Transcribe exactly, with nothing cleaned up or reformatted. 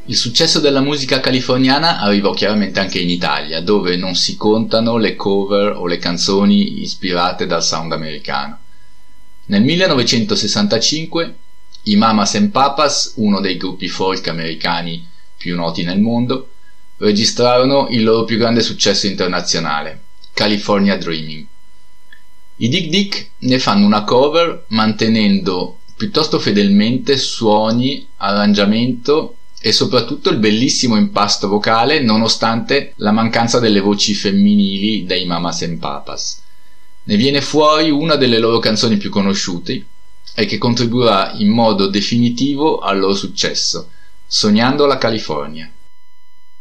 Il successo della musica californiana arrivò chiaramente anche in Italia, dove non si contano le cover o le canzoni ispirate dal sound americano. Nel millenovecentosessantacinque i Mamas and Papas, uno dei gruppi folk americani più noti nel mondo, registrarono il loro più grande successo internazionale, California Dreaming. I Dick Dick ne fanno una cover mantenendo piuttosto fedelmente suoni, arrangiamento e soprattutto il bellissimo impasto vocale, nonostante la mancanza delle voci femminili dei Mamas and Papas. Ne viene fuori una delle loro canzoni più conosciute e che contribuirà in modo definitivo al loro successo, Sognando la California.